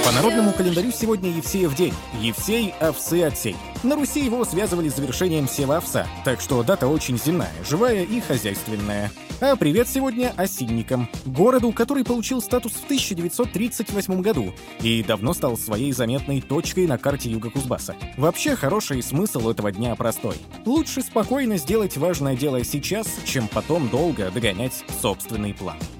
По народному календарю сегодня Евсеев день. Евсей, овсы отсей. На Руси его связывали с завершением сева овса, так что дата очень земная, живая и хозяйственная. А привет сегодня осинникам, городу, который получил статус в 1938 году и давно стал своей заметной точкой на карте юга Кузбасса. Вообще, хороший смысл этого дня простой. Лучше спокойно сделать важное дело сейчас, чем потом долго догонять собственный план.